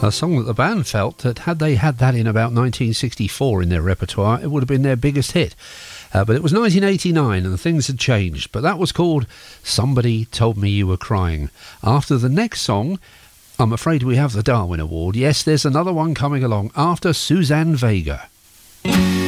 A song that the band felt that had they had that in about 1964 in their repertoire, it would have been their biggest hit. But it was 1989 and things had changed. But that was called Somebody Told Me You Were Crying. After the next song, I'm afraid we have the Darwin Award. Yes, there's another one coming along after Suzanne Vega.